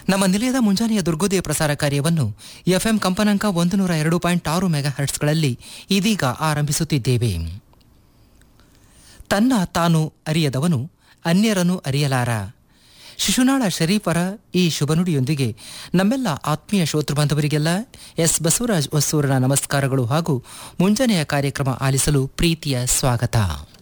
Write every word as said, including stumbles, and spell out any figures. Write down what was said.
ನಮ್ಮ ನಿಲಯದ ಮುಂಜಾನೆಯ ದುರ್ಗೋದಯ ಪ್ರಸಾರ ಕಾರ್ಯವನ್ನು ಎಫ್ಎಂ ಕಂಪನಾಂಕ ಒಂದು ನೂರ ಎರಡು ಪಾಯಿಂಟ್ ಆರು ಮೆಗಾ ಹರ್ಟ್ಸ್ಗಳಲ್ಲಿ ಇದೀಗ ಆರಂಭಿಸುತ್ತಿದ್ದೇವೆ. ತನ್ನ ತಾನು ಅರಿಯದವನು ಅನ್ಯರನ್ನು ಅರಿಯಲಾರ. ಶಿಶುನಾಳ ಶರೀಫರ ಈ ಶುಭನುಡಿಯೊಂದಿಗೆ ನಮ್ಮೆಲ್ಲ ಆತ್ಮೀಯ ಶ್ರೋತೃ ಬಾಂಧವರಿಗೆಲ್ಲ ಎಸ್ ಬಸವರಾಜ್ ಹೊಸೂರನ ನಮಸ್ಕಾರಗಳು ಹಾಗೂ ಮುಂಜಾನೆಯ ಕಾರ್ಯಕ್ರಮ ಆಲಿಸಲು ಪ್ರೀತಿಯ ಸ್ವಾಗತ.